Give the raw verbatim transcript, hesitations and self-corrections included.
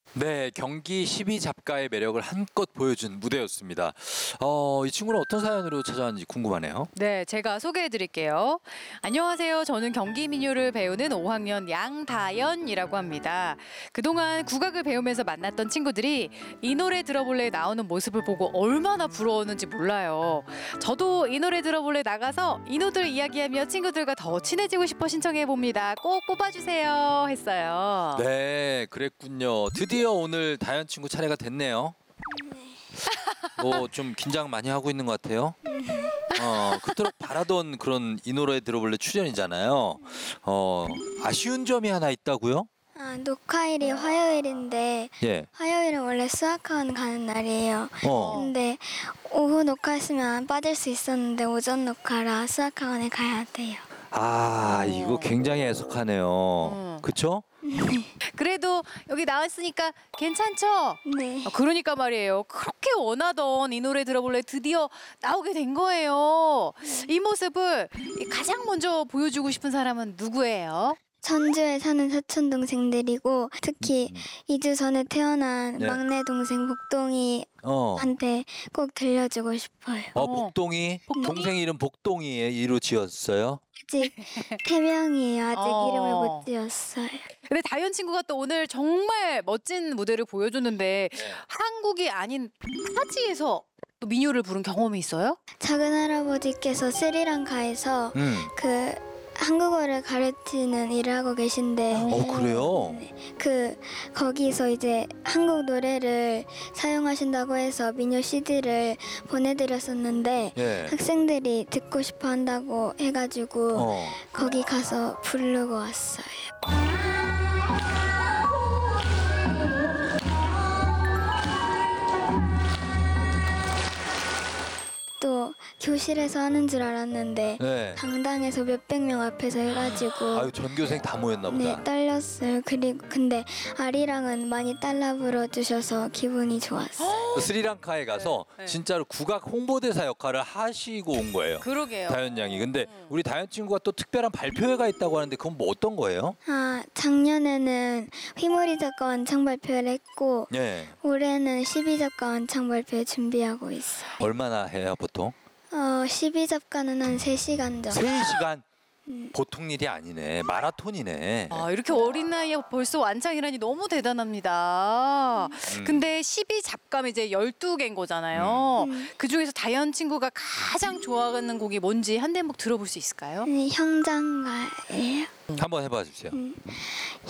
네, 경기 십이 잡가의 매력을 한껏 보여준 무대였습니다. 어, 이 친구는 어떤 사연으로 찾아왔는지 궁금하네요. 네, 제가 소개해 드릴게요. 안녕하세요. 저는 경기 민요를 배우는 오 학년 양다연이라고 합니다. 그동안 국악을 배우면서 만났던 친구들이 이 노래 들어볼래 나오는 모습을 보고 얼마나 부러웠는지 몰라요. 저도 이 노래 들어볼래 나가서 인호들 이야기하며 친구들과 더 친해지고 싶어 신청해 봅니다. 꼭 뽑아주세요 했어요. 네, 그랬군요. 드디어 오늘 다현 친구 차례가 됐네요. 뭐 좀 긴장 많이 하고 있는 것 같아요. 어, 그토록 바라던 그런 이 노래 들어볼래 출연이잖아요. 어, 아쉬운 점이 하나 있다고요? 아, 녹화일이 화요일인데 예. 화요일은 원래 수학학원 가는 날이에요. 어. 근데 오후 녹화했으면 안 빠질 수 있었는데 오전 녹화라 수학학원에 가야 돼요. 아, 이거 굉장히 애석하네요. 음. 그쵸? 그래도 여기 나왔으니까 괜찮죠? 네. 아, 그러니까 말이에요. 그렇게 원하던 이 노래 들어볼래 드디어 나오게 된 거예요. 이 모습을 가장 먼저 보여주고 싶은 사람은 누구예요? 전주에 사는 사촌 동생들이고 특히 이 주 전에 태어난 네. 막내 동생 복동이한테 어. 꼭 들려주고 싶어요. 어, 복동이? 복동이? 동생 이름 복동이로 지었어요? 아직 태명이에요. 아직 어. 이름을 못 지었어요. 근데 다현 친구가 또 오늘 정말 멋진 무대를 보여줬는데 한국이 아닌 타지에서 또 민요를 부른 경험이 있어요? 작은 할아버지께서 스리랑카에서 음. 그 한국어를 가르치는 일을 하고 계신데 어, 그래요? 그 거기서 이제 한국 노래를 사용하신다고 해서 민요 씨디를 보내드렸었는데 예. 학생들이 듣고 싶어 한다고 해가지고 어. 거기 가서 부르고 왔어요. 또 교실에서 하는 줄 알았는데 네. 당당해서 몇백 명 앞에서 해가지고 아유, 전교생 다 모였나 보다. 네, 떨렸어요. 그리고 근데 아리랑은 많이 따라 불러주셔서 기분이 좋았어요. 그 스리랑카에 가서 네, 네. 진짜로 국악 홍보대사 역할을 하시고 온 거예요. 그러게요. 다현 양이. 근데 우리 다현 친구가 또 특별한 발표회가 있다고 하는데 그건 뭐 어떤 거예요? 아, 작년에는 휘몰이 작가 완창 발표를 했고 예. 올해는 십이 작가 완창 발표 준비하고 있어요. 얼마나 해요, 보통? 어, 십이 작가는 한 세 시간 정도. 세 시간? 보통 일이 아니네. 마라톤이네. 아, 이렇게 어린 나이에 벌써 완창이라니 너무 대단합니다. 근데 십이 잡감 이제 열두 개인 거잖아요. 음. 그 중에서 다현 친구가 가장 좋아하는 곡이 뭔지 한 대목 들어볼 수 있을까요? 네, 형장가예요. 한번 해봐 주세요.